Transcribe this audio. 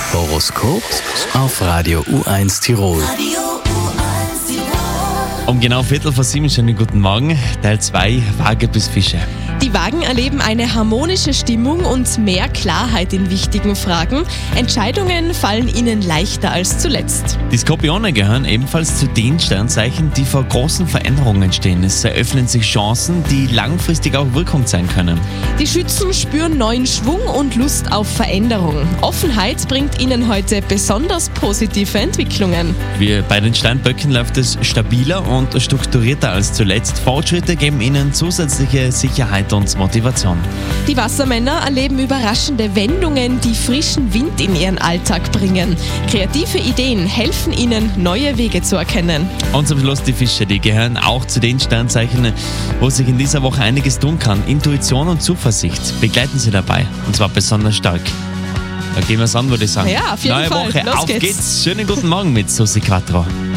Horoskop auf Radio U1 Tirol. Um genau 6:15 schönen guten Morgen. Teil 2, Waage bis Fische. Die Wagen erleben eine harmonische Stimmung und mehr Klarheit in wichtigen Fragen. Entscheidungen fallen ihnen leichter als zuletzt. Die Skorpione gehören ebenfalls zu den Sternzeichen, die vor großen Veränderungen stehen. Es eröffnen sich Chancen, die langfristig auch wirkung sein können. Die Schützen spüren neuen Schwung und Lust auf Veränderung. Offenheit bringt ihnen heute besonders positive Entwicklungen. Bei den Steinböcken läuft es stabiler und strukturierter als zuletzt. Fortschritte geben ihnen zusätzliche Sicherheit und Motivation. Die Wassermänner erleben überraschende Wendungen, die frischen Wind in ihren Alltag bringen. Kreative Ideen helfen ihnen, neue Wege zu erkennen. Und zum Schluss die Fische, die gehören auch zu den Sternzeichen, wo sich in dieser Woche einiges tun kann. Intuition und Zuversicht begleiten sie dabei, und zwar besonders stark. Da gehen wir es an, würde ich sagen. Ja, auf jeden Neue Fall. Woche, Los auf geht's. Schönen guten Morgen mit Susi Quattro.